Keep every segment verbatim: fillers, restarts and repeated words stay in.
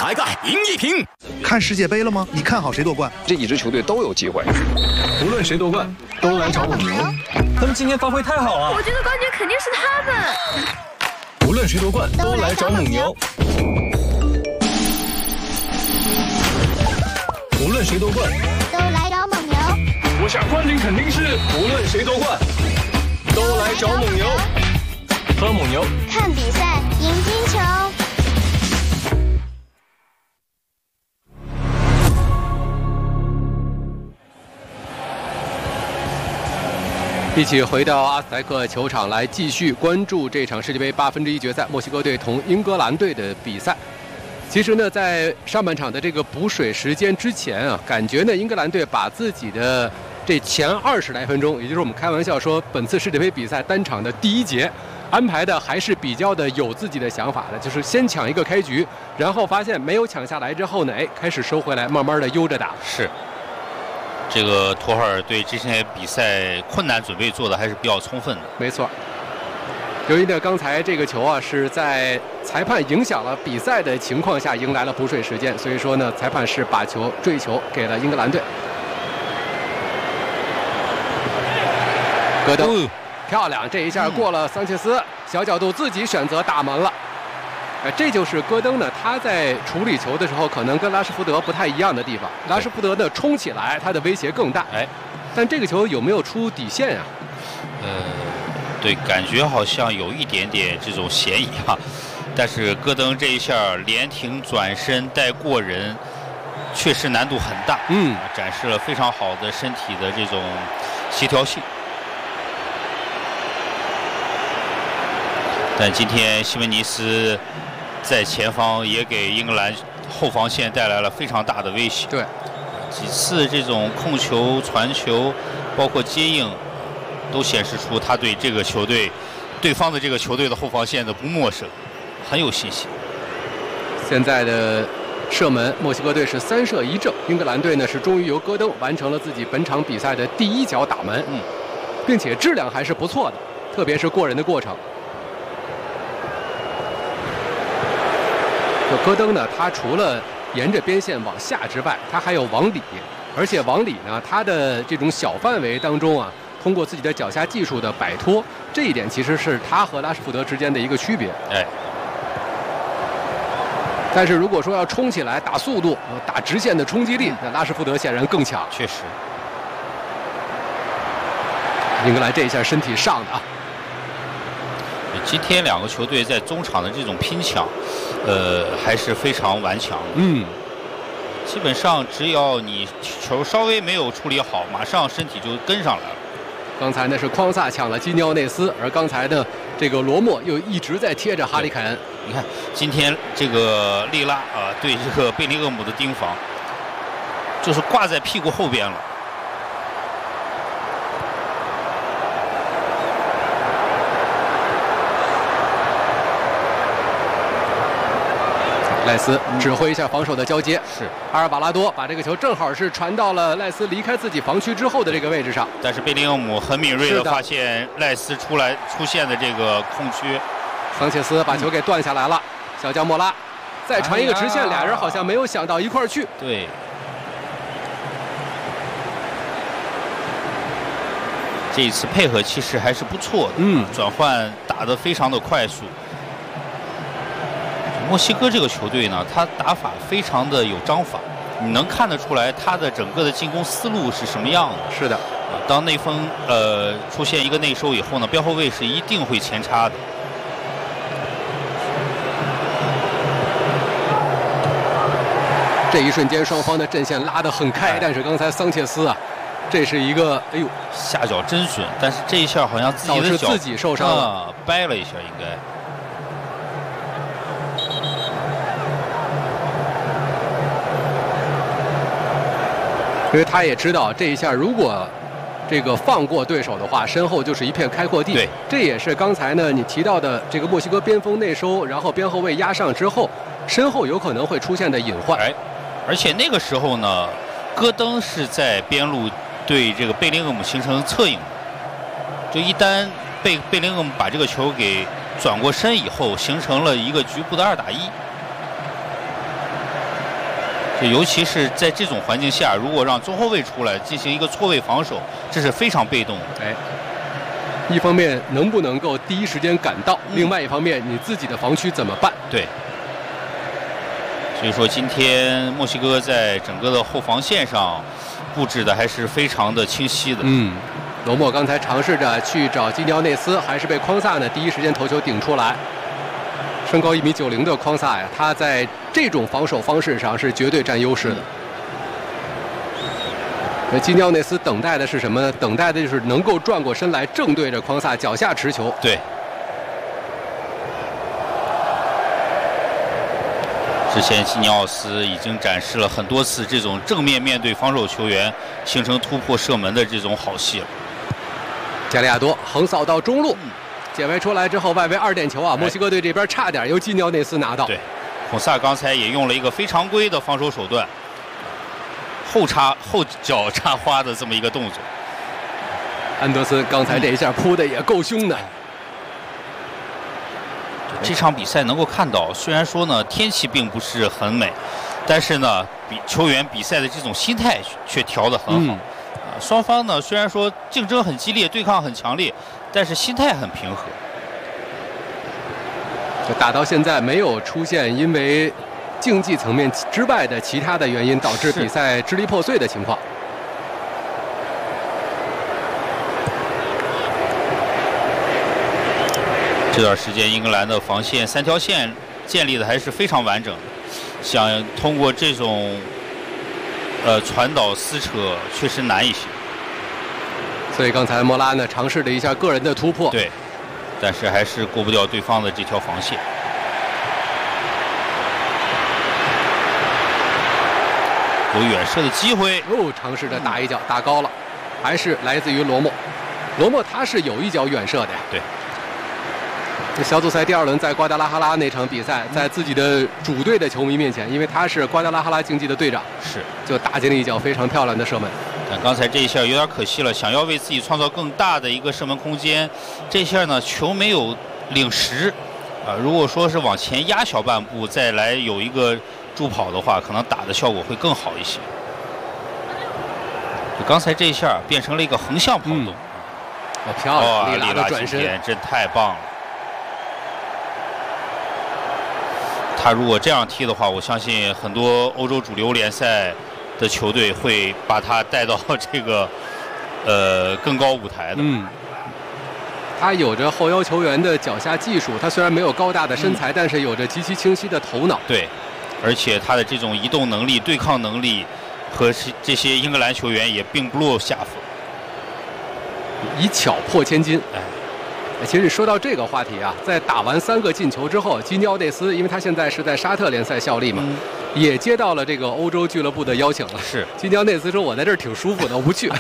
来个赢一瓶。 看世界杯了吗？你看好谁夺冠？ 这几支球队都有机会， 无论谁夺冠，都来找蒙牛。 他们今天发挥太好了， 我觉得冠军肯定是他们。 无论谁夺冠，都来找蒙牛。无论谁夺冠， 都来找蒙牛。 我想冠军肯定是无论谁夺冠，都来找蒙牛。喝蒙牛， 看比赛，赢金球。 一起回到阿斯泰克球场来继续关注这场世界杯八分之一决赛，墨西哥队同英格兰队的比赛。其实呢，在上半场的这个补水时间之前啊，感觉呢，英格兰队把自己的这前二十来分钟，也就是我们开玩笑说本次世界杯比赛单场的第一节，安排的还是比较的有自己的想法的，就是先抢一个开局，然后发现没有抢下来之后呢，哎，开始收回来，慢慢的悠着打。 是。这个图赫尔对这些比赛困难准备做的还是比较充分的。 没错。由于呢，刚才这个球啊是在裁判影响了比赛的情况下迎来了补水时间，所以说呢，裁判是把球坠球给了英格兰队。戈登、哦、漂亮，这一下过了桑切斯，小角度自己选择打门了。哎，这就是戈登呢，他在处理球的时候，可能跟拉什福德不太一样的地方。拉什福德呢，冲起来，他的威胁更大。 哎， 但这个球有没有出底线啊？ 呃，对，感觉好像有一点点这种嫌疑啊。但是戈登这一下连停转身带过人，确实难度很大。 嗯， 展示了非常好的身体的这种协调性。但今天西门尼斯在前方也给英格兰后防线带来了非常大的威胁。 对， 几次这种控球、传球，包括接应，都显示出他对这个球队、对方的这个球队的后防线的不陌生，很有信心。 现在的射门，墨西哥队是三射一正，英格兰队呢是终于由戈登完成了自己本场比赛的第一脚打门， 嗯， 并且质量还是不错的，特别是过人的过程。就戈登呢，他除了沿着边线往下之外，他还有往里，而且往里呢，他的这种小范围当中啊，通过自己的脚下技术的摆脱，这一点其实是他和拉什福德之间的一个区别。 哎， 但是如果说要冲起来打速度、打直线的冲击力，那拉什福德显然更强。 确实， 英格兰这一下身体上的啊。 今天两个球队在中场的这种拼抢，呃，还是非常顽强的。 嗯， 基本上只要你球稍微没有处理好，马上身体就跟上来了。 刚才呢是匡萨抢了基尼奥内斯，而刚才呢这个罗莫又一直在贴着哈里凯恩。 你看今天这个利拉啊、呃，对这个贝林厄姆的盯防，就是挂在屁股后边了。 赖斯指挥一下防守的交接， 是阿尔瓦拉多把这个球正好是传到了赖斯离开自己防区之后的这个位置上。 但是贝林厄姆很敏锐地发现赖斯出来出现的这个空缺， 桑切斯把球给断下来了，嗯、小将莫拉再传一个直线，哎、俩人好像没有想到一块儿去。 对，这一次配合其实还是不错的， 嗯， 转换打得非常的快速。墨西哥这个球队呢，他打法非常的有章法，你能看得出来他的整个的进攻思路是什么样的。 是的， 当内锋呃出现一个内收以后呢，边后卫是一定会前插的。 这一瞬间，双方的阵线拉得很开，但是刚才桑切斯啊，这是一个哎呦下脚真准，但是这一下好像自己的脚自己受伤了， 啊、掰了一下应该。 因为他也知道这一下如果这个放过对手的话，身后就是一片开阔地。 对， 这也是刚才呢你提到的这个墨西哥边锋内收，然后边后卫压上之后，身后有可能会出现的隐患。 哎，而且那个时候呢，戈登是在边路对这个贝林厄姆形成侧影，就一旦贝贝林厄姆把这个球给转过身以后，形成了一个局部的二打一。 就尤其是在这种环境下，如果让中后卫出来进行一个错位防守，这是非常被动的。 哎，一方面能不能够第一时间赶到，嗯、另外一方面你自己的防区怎么办？ 对。所以说，今天墨西哥在整个的后防线上布置的还是非常的清晰的。 嗯，罗莫刚才尝试着去找基尼奥内斯，还是被匡萨呢第一时间头球顶出来。身高一米九零的匡萨呀，他在这种防守方式上是绝对占优势的。那基尼奥内斯等待的是什么呢？等待的就是能够转过身来，正对着匡萨脚下持球。 对。之前基尼奥斯已经展示了很多次这种正面面对防守球员，形成突破射门的这种好戏了。 加利亚多横扫到中路。嗯解围出来之后，外围二点球啊，墨西哥队这边差点由基尼奥内斯拿到。 对，孔萨刚才也用了一个非常规的防守手段，后插后脚插花的这么一个动作。 安德森刚才这一下扑的也够凶的。 嗯、这场比赛能够看到，虽然说呢天气并不是很美，但是呢比球员比赛的这种心态却调得很好。嗯双方呢虽然说竞争很激烈，对抗很强烈，但是心态很平和。 就打到现在没有出现因为竞技层面之外的其他的原因导致比赛支离破碎的情况。 这段时间英格兰的防线三条线建立的还是非常完整的，想通过这种呃传导撕扯确实难一些。 所以刚才莫拉呢尝试了一下个人的突破， 对，但是还是过不掉对方的这条防线。有远射的机会， 哦，尝试着打一脚打高了，还是来自于罗莫。罗莫他是有一脚远射的呀。 对。 小组赛第二轮在瓜达拉哈拉那场比赛，在自己的主队的球迷面前，因为他是瓜达拉哈拉竞技的队长， 是就打进了一脚非常漂亮的射门。 但刚才这一下有点可惜了，想要为自己创造更大的一个射门空间，这下呢球没有领实啊。如果说是往前压小半步，再来有一个助跑的话，可能打的效果会更好一些。就刚才这一下变成了一个横向跑动， 嗯、哦，漂亮！ 哦， 里拉的转身真太棒了。他如果这样踢的话，我相信很多欧洲主流联赛的球队会把他带到这个呃更高舞台的。 嗯，他有着后腰球员的脚下技术，他虽然没有高大的身材，嗯、但是有着极其清晰的头脑。 对，而且他的这种移动能力、对抗能力和这些英格兰球员也并不落下风。 以巧破千金。 哎。 其实说到这个话题啊，在打完三个进球之后，基尼奥内斯因为他现在是在沙特联赛效力嘛，嗯、也接到了这个欧洲俱乐部的邀请了。 是， 基尼奥内斯说：“我在这儿挺舒服的，我不去。”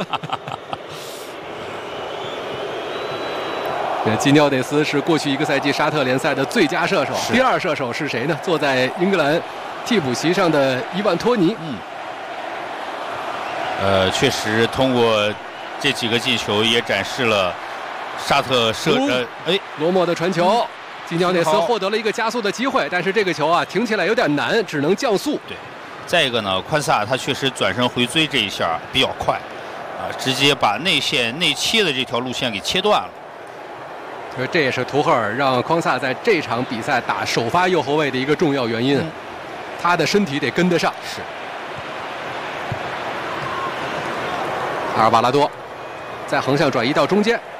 基尼奥内斯是过去一个赛季沙特联赛的最佳射手，第二射手是谁呢？坐在英格兰替补席上的伊万托尼。 嗯。呃，确实通过这几个进球也展示了。沙特射呃，哎， 罗莫的传球，基尼奥内斯获得了一个加速的机会，但是这个球啊停起来有点难，只能降速。 对，再一个呢，宽萨他确实转身回追这一下比较快，啊，直接把内线内切的这条路线给切断了。 所以这也是图赫尔让匡萨在这场比赛打首发右后卫的一个重要原因，嗯、他的身体得跟得上。 是。 阿尔瓦拉多在横向转移到中间。